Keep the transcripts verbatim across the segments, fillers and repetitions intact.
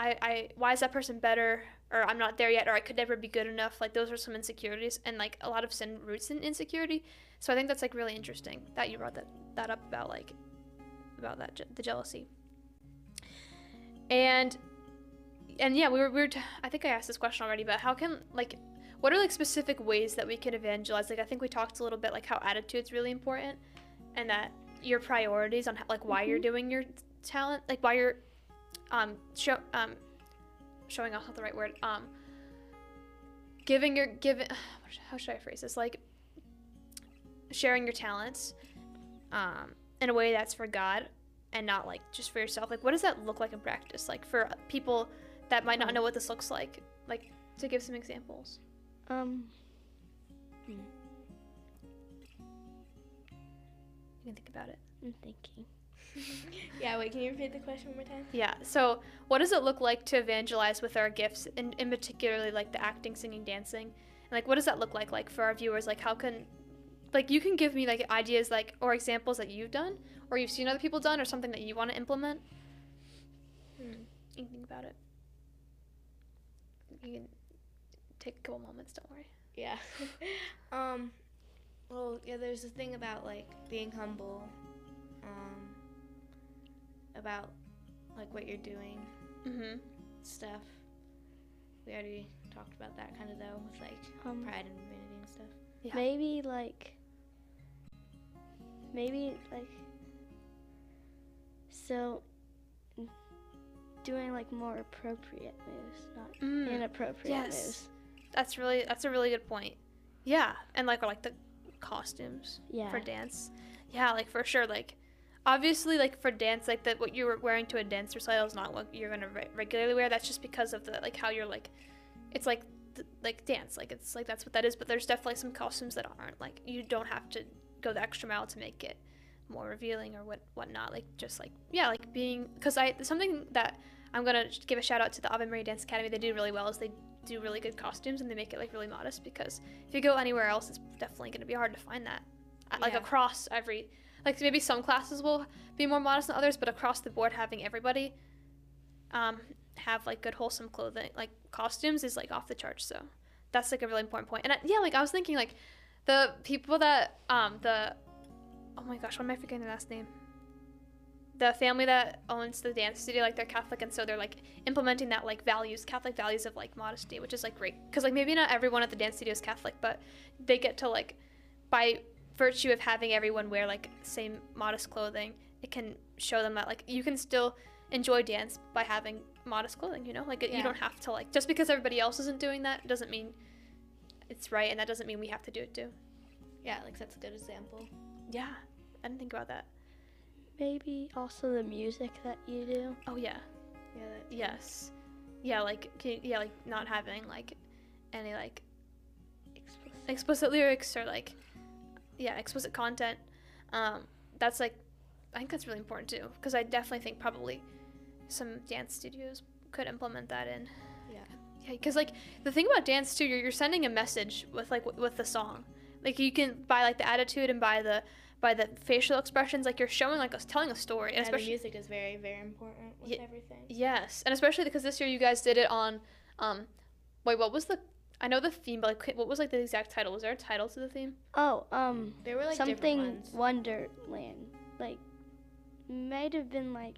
I, I why is that person better, or I'm not there yet, or I could never be good enough. Like those are some insecurities, and like a lot of sin roots in insecurity. So I think that's like really interesting that you brought that that up about like about that the jealousy. And and yeah, we were we were t- I think I asked this question already, but how can like what are like specific ways that we can evangelize? Like I think we talked a little bit like how attitude's really important, and that your priorities on how, like why mm-hmm. you're doing your talent, like why you're um show um showing off not the right word um giving your giving how should I phrase this, like sharing your talents um in a way that's for God and not like just for yourself. Like what does that look like in practice, like for people that might not know what this looks like, like to give some examples? um hmm. You can think about it. I'm thinking. Yeah, wait, can you repeat the question one more time? Yeah, so what does it look like to evangelize with our gifts, in, in particularly like the acting, singing, dancing? And like what does that look like like for our viewers? Like how can, like you can give me like ideas like or examples that you've done or you've seen other people done or something that you want to implement. Hmm. You can think about it. You can take a couple moments, don't worry. Yeah. um well, yeah, there's a thing about like being humble. Um about like what you're doing, mm-hmm. stuff. We already talked about that kind of though, with like um, pride and vanity and stuff. Yeah. Maybe like, maybe like, so doing like more appropriate moves, not mm. inappropriate yes. moves. That's really that's a really good point. Yeah, and like or like the costumes yeah. for dance. Yeah, like for sure, like. Obviously, like for dance, like that, what you're wearing to a dance recital is not what you're gonna re- regularly wear. That's just because of the like how you're like, it's like th- like dance, like it's like that's what that is. But there's definitely some costumes that aren't like you don't have to go the extra mile to make it more revealing or what whatnot. Like just like yeah, like being because I something that I'm gonna give a shout out to the Ave Maria Dance Academy. They do really well is they do really good costumes and they make it like really modest because if you go anywhere else, it's definitely gonna be hard to find that like yeah. across every. Like maybe some classes will be more modest than others, but across the board, having everybody um, have like good wholesome clothing, like costumes, is like off the charts. So that's like a really important point. And I, yeah, like I was thinking, like the people that um the oh my gosh, what am I forgetting the last name? The family that owns the dance studio, like they're Catholic, and so they're like implementing that like values, Catholic values of like modesty, which is like great because like maybe not everyone at the dance studio is Catholic, but they get to like by virtue of having everyone wear like same modest clothing, it can show them that like you can still enjoy dance by having modest clothing, you know, like yeah. you don't have to like just because everybody else isn't doing that doesn't mean it's right, and that doesn't mean we have to do it too. Yeah, like that's a good example. Yeah, I didn't think about that. Maybe also the music that you do. Oh yeah, yeah, that yes, yeah, like can, yeah, like not having like any like explicit, explicit lyrics or like. Yeah, explicit content. Um, that's like, I think that's really important too, because I definitely think probably some dance studios could implement that in. Yeah. Yeah, because like the thing about dance too, you're you're sending a message with like w- with the song. Like you can by like the attitude and by the by the facial expressions, like you're showing like us telling a story. And yeah, especially the music is very very important with y- everything. Yes, and especially because this year you guys did it on, um, wait, what was the? I know the theme, but like, what was like the exact title? Was there a title to the theme? Oh, um, there were like something Wonderland. Like, might have been like,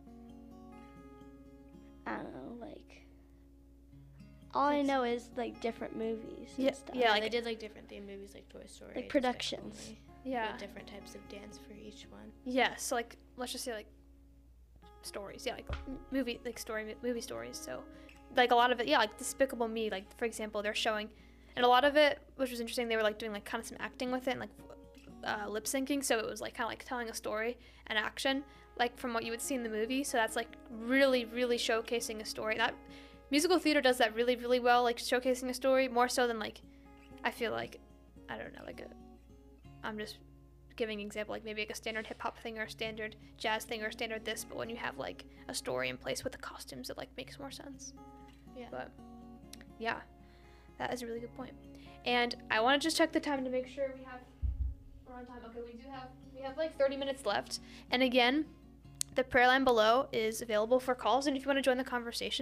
I don't know, like. All I know is like different movies. Yeah, and stuff. yeah. Like like, they did like different themed movies, like Toy Story. Like productions. Yeah. With different types of dance for each one. Yeah. So like, let's just say like, stories. Yeah, like movie, like story, movie stories. So. Like a lot of it, yeah, like Despicable Me, like for example, they're showing, and a lot of it, which was interesting, they were like doing like kind of some acting with it and like uh, lip syncing, so it was like kind of like telling a story and action, like from what you would see in the movie. So that's like really, really showcasing a story. That musical theater does that really, really well, like showcasing a story more so than like, I feel like, I don't know, like a, I'm just giving an example, like maybe like a standard hip hop thing or a standard jazz thing or a standard this, but when you have like a story in place with the costumes, it like makes more sense. Yeah. But yeah, that is a really good point. And I want to just check the time to make sure we have we're on time. Okay, we do have we have like thirty minutes left. And again, the prayer line below is available for calls, and if you want to join the conversation